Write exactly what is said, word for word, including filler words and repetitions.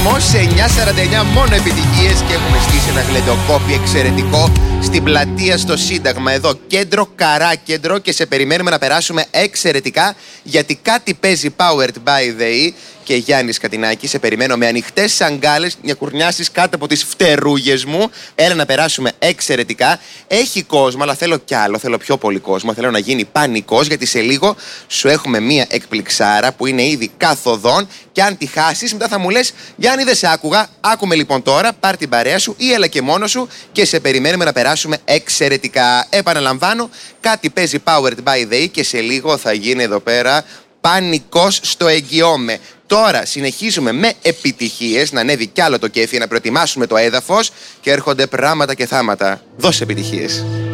ρυθμός σε εννιά σαράντα εννιά, μόνο επιτυχίες, και έχουμε στήσει ένα γλεντοκόπι εξαιρετικό στην πλατεία στο Σύνταγμα. Εδώ κέντρο, καρά κέντρο, και σε περιμένουμε να περάσουμε εξαιρετικά, γιατί κάτι παίζει Powered by the E. Και Γιάννης Κατινάκη, σε περιμένω με ανοιχτές αγκάλες, μια κουρνιάσεις κάτω από τις φτερούγες μου. Έλα να περάσουμε εξαιρετικά. Έχει κόσμο, αλλά θέλω κι άλλο. Θέλω πιο πολύ κόσμο. Θέλω να γίνει πανικός, γιατί σε λίγο σου έχουμε μια εκπληξάρα που είναι ήδη καθοδόν. Και αν τη χάσεις, μετά θα μου λες: Γιάννη, δεν σε άκουγα. Άκουμε λοιπόν τώρα, πάρ' την παρέα σου ή έλα και μόνο σου, και σε περιμένουμε να περάσουμε εξαιρετικά. Επαναλαμβάνω, κάτι παίζει Powered by the E και σε λίγο θα γίνει εδώ πέρα πανικός, στο εγγυώμαι. Τώρα συνεχίζουμε με επιτυχίες, να ανέβει κι άλλο το κέφι, να προετοιμάσουμε το έδαφος, και έρχονται πράγματα και θάματα. Δώσε επιτυχίες.